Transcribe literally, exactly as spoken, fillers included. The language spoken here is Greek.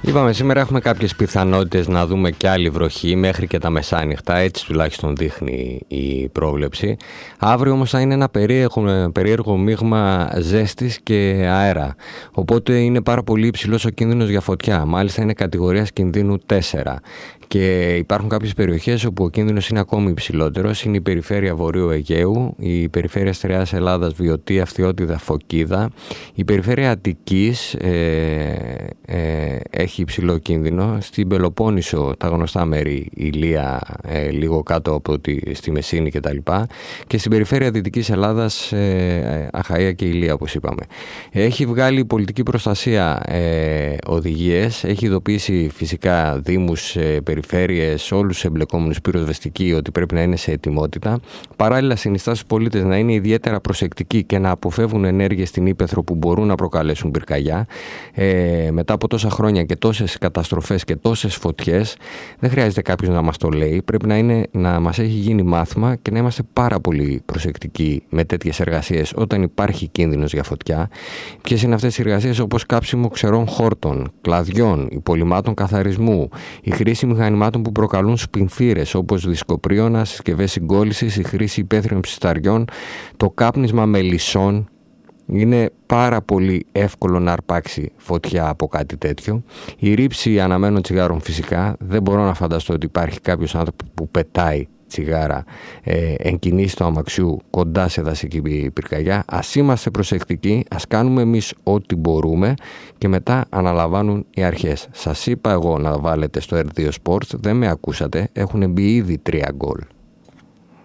Είπαμε, σήμερα έχουμε κάποιες πιθανότητες να δούμε και άλλη βροχή μέχρι και τα μεσάνυχτα, έτσι τουλάχιστον δείχνει η πρόβλεψη. Αύριο όμως θα είναι ένα περίεργο, περίεργο μείγμα ζέστης και αέρα, οπότε είναι πάρα πολύ υψηλός ο κίνδυνος για φωτιά, μάλιστα είναι κατηγορίας κινδύνου τέσσερα. Και υπάρχουν κάποιες περιοχές όπου ο κίνδυνος είναι ακόμη υψηλότερος. Είναι η περιφέρεια Βορείου Αιγαίου, η περιφέρεια Στερεάς Ελλάδας, Βιωτή, Αυτιότιδα, Φωκίδα. Η περιφέρεια Αττικής ε, ε, έχει υψηλό κίνδυνο. Στην Πελοπόννησο τα γνωστά μέρη, Ηλία, ε, λίγο κάτω από τη, στη Μεσίνη κτλ. Και στην περιφέρεια Δυτικής Ελλάδας, ε, Αχαΐα και Ηλία, όπως είπαμε. Έχει βγάλει πολιτική προστασία ε, οδηγίες, έχει ειδοποιήσει φυσικά δήμους, ε, περιφέρειες, όλους τους εμπλεκόμενους πυροσβεστικοί ότι πρέπει να είναι σε ετοιμότητα. Παράλληλα, συνιστά στους πολίτες να είναι ιδιαίτερα προσεκτικοί και να αποφεύγουν ενέργειες στην ύπαιθρο που μπορούν να προκαλέσουν πυρκαγιά. Ε, μετά από τόσα χρόνια και τόσες καταστροφές και τόσες φωτιές, δεν χρειάζεται κάποιος να μας το λέει. Πρέπει να, είναι, να μας έχει γίνει μάθημα και να είμαστε πάρα πολύ προσεκτικοί με τέτοιες εργασίες όταν υπάρχει κίνδυνος για φωτιά. Ποιες είναι αυτές οι εργασίες? Όπως κάψιμο ξερών χόρτων, κλαδιών, υπολοιμάτων καθαρισμού, η χρήση μηχανημάτων που προκαλούν σπινθήρες όπως δισκοπρίωνα, συσκευές συγκόλλησης, η χρήση υπαίθριων ψισταριών, το κάπνισμα μελισσών. Είναι πάρα πολύ εύκολο να αρπάξει φωτιά από κάτι τέτοιο. Η ρήψη αναμένων τσιγάρων φυσικά. Δεν μπορώ να φανταστώ ότι υπάρχει κάποιος άνθρωπος που πετάει τσιγάρα ε, εν κινήσει του αμαξιού κοντά σε δασική πυρκαγιά. Ας είμαστε προσεκτικοί, ας κάνουμε εμείς ό,τι μπορούμε και μετά αναλαμβάνουν οι αρχές. Σας είπα εγώ να βάλετε στο αρ δύο Sports, δεν με ακούσατε, έχουν μπει ήδη τρία γκολ.